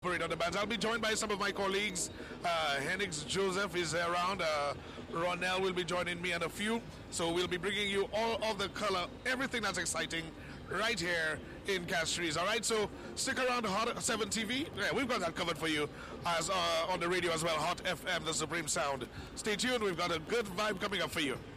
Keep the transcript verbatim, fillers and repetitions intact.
elaborate on the bands. I'll be joined by some of my colleagues. Uh, Henix Joseph is around. Uh, Ronell will be joining me and a few. So we'll be bringing you all of the color, everything that's exciting right here in Castries. All right, so stick around to Hot seven T V. Yeah, we've got that covered for you as uh, on the radio as well. Hot F M, the supreme sound. Stay tuned. We've got a good vibe coming up for you.